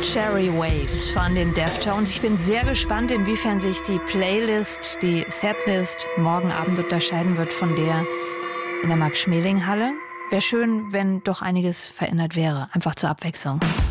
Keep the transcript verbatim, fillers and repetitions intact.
Cherry Waves von den Deftones. Ich bin sehr gespannt, inwiefern sich die Playlist, die Setlist morgen Abend unterscheiden wird von der in der Max-Schmeling-Halle. Wäre schön, wenn doch einiges verändert wäre. Einfach zur Abwechslung.